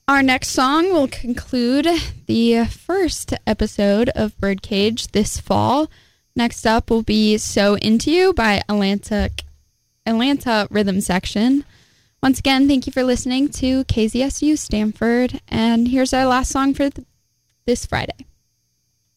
Our next song will conclude the first episode of Birdcage this fall. Next up will be So Into You by Atlanta Rhythm Section. Once again, thank you for listening to KZSU Stanford, and here's our last song for this Friday.